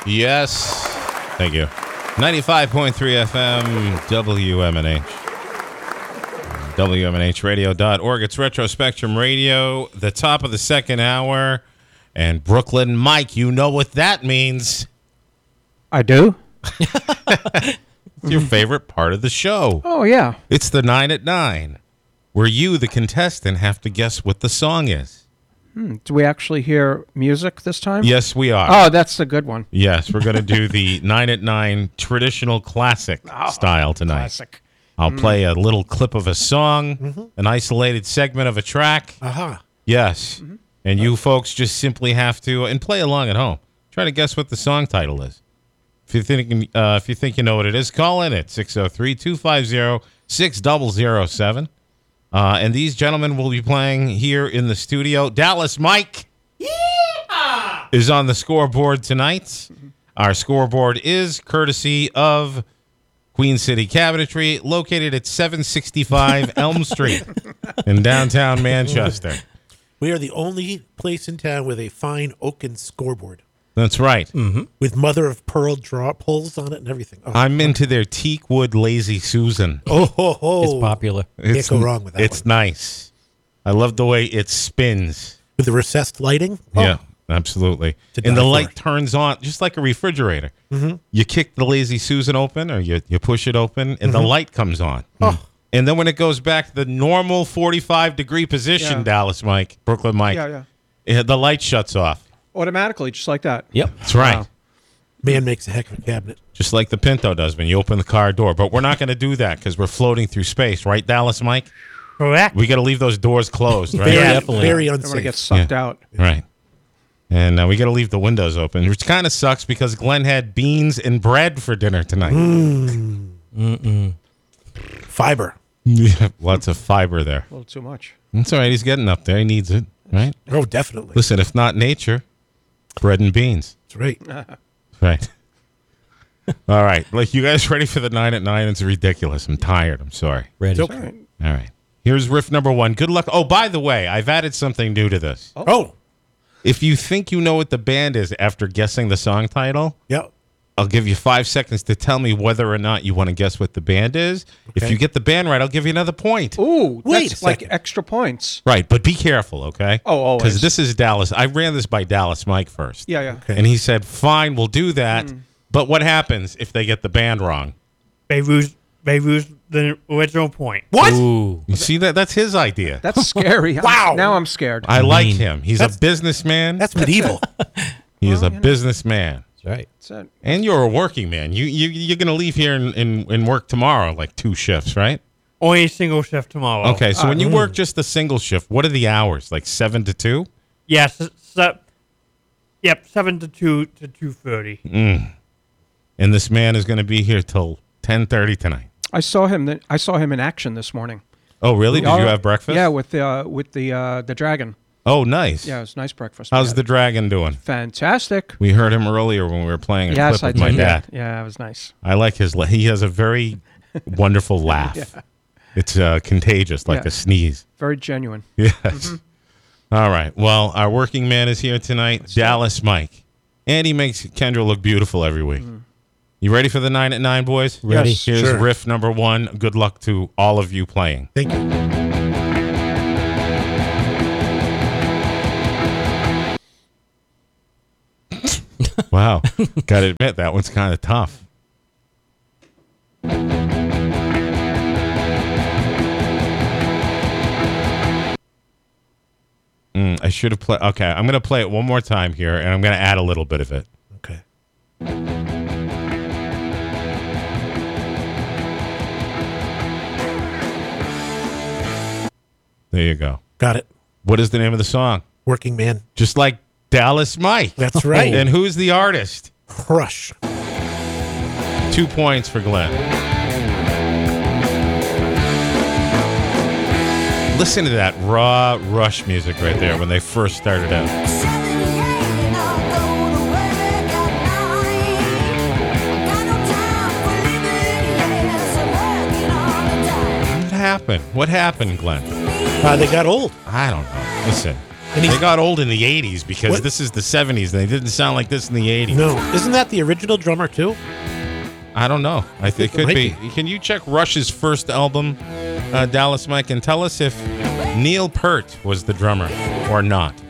Yes. Thank you. 95.3 FM, WMNH. WMNHradio.org. It's Retro Spectrum Radio, the top of the second hour. And Brooklyn Mike, you know what that means. I do? It's your favorite part of the show. Oh, yeah. It's the 9 at 9, where you, the contestant, have to guess what the song is. Do we actually hear music this time? Yes, we are. Oh, that's a good one. Yes, we're going to do the 9 at 9 traditional classic style tonight. Classic. I'll play a little clip of a song, an isolated segment of a track. Yes. And you folks just simply have to, and play along at home. Try to guess what the song title is. If you think you know what it is, call in at 603-250-6007. And these gentlemen will be playing here in the studio. Dallas Mike is on the scoreboard tonight. Our scoreboard is courtesy of Queen City Cabinetry, located at 765 Elm Street in downtown Manchester. We are the only place in town with a fine oaken scoreboard. That's right. With mother of pearl draw pulls on it and everything. Oh, I'm into their teak wood Lazy Susan. It's popular. Can't go wrong with that. It's nice. I love the way it spins. With the recessed lighting. Yeah, absolutely. To And the die light for. turns on just like a refrigerator. You kick the Lazy Susan open or you push it open and the light comes on. And then when it goes back to the normal 45-degree position, Yeah. Dallas Mike, Brooklyn Mike, the light shuts off. Automatically, just like that. Yep. That's right. Wow. Man makes a heck of a cabinet. Just like the Pinto does when you open the car door. But we're not going to do that because we're floating through space. Right, Dallas Mike? Correct. We got to leave those doors closed, right? Very, definitely. very Don't want to unsafe. get sucked out. Right. And we got to leave the windows open, which kind of sucks because Glenn had beans and bread for dinner tonight. Fiber. Yeah, lots of fiber there. A little too much. That's all right. He's getting up there. He needs it, right? Oh, definitely. Listen, if not nature, bread and beans. That's right. Right. All right. Like, you guys ready for the 9 at 9? It's ridiculous. I'm tired. I'm sorry. Ready. It's okay. All right. Here's riff number 1. Good luck. Oh, by the way, I've added something new to this. Oh. If you think you know what the band is after guessing the song title, Yeah. I'll give you 5 seconds to tell me whether or not you want to guess what the band is. If Okay. you get the band right, I'll give you another point. Ooh, Wait that's a like second. extra points. Right, but be careful, okay? Oh, always. Because this is Dallas. I ran this by Dallas Mike first. Yeah. Okay. And he said, fine, we'll do that. But what happens if they get the band wrong? They lose the original point. What? Ooh. You see that? That's his idea. That's scary. Wow. Now I'm scared. I like him. He's a businessman. That's medieval. He is a businessman. That's right. That's it. And you're a working man. You're going to leave here and work tomorrow, like 2 shifts, right? Only a single shift tomorrow. Okay, so when you work just the single shift, what are the hours? Like 7 to 2? Yes. Yep. 7 to 2 to 2:30. And this man is going to be here till 10:30 tonight. I saw him in action this morning. Oh, really? Did you have breakfast? Yeah, with the dragon. Oh, nice. Yeah, it was a nice breakfast. How's the dragon doing? Fantastic. We heard him earlier when we were playing a Yes, clip I with my did. dad. Yeah, it was nice. I like his. He has a very wonderful laugh. It's contagious, like Yeah. a sneeze. Very genuine. Yes. All right. Well, our working man is here tonight, Dallas Mike, and he makes Kendra look beautiful every week. You ready for the 9 at 9, boys? Ready. Yes. Here's Sure. riff number 1. Good luck to all of you playing. Thank you. Wow. Got to admit, that one's kind of tough. I should have played. Okay, I'm going to play it one more time here, and I'm going to add a little bit of it. Okay. There you go. Got it. What is the name of the song? Working man. Just like Dallas Mike. That's right. And who's the artist? Crush. 2 points for Glenn. Listen to that raw Rush music right there when they first started out. What happened? What happened, Glenn? They got old. I don't know. Listen, And They got old in the 80s because What? this is the 70s and they didn't sound like this in the 80s. No, isn't that the original drummer too? I don't know. I think it could might be. be. Can you check Rush's first album, Dallas Mike, and tell us if Neil Peart was the drummer or not?